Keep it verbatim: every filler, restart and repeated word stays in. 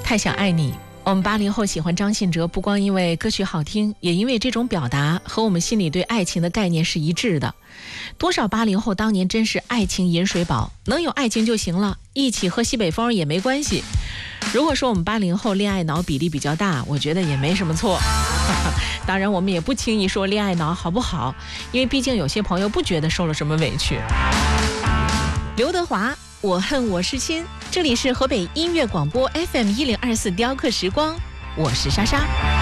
太想爱你。我们八零后喜欢张信哲，不光因为歌曲好听，也因为这种表达和我们心里对爱情的概念是一致的。多少八零后当年真是爱情饮水饱，能有爱情就行了，一起喝西北风也没关系。如果说我们八零后恋爱脑比例比较大，我觉得也没什么错。当然我们也不轻易说恋爱脑好不好，因为毕竟有些朋友不觉得受了什么委屈。刘德华，我恨我是亲，这里是河北音乐广播 F M 一零二四雕刻时光，我是莎莎。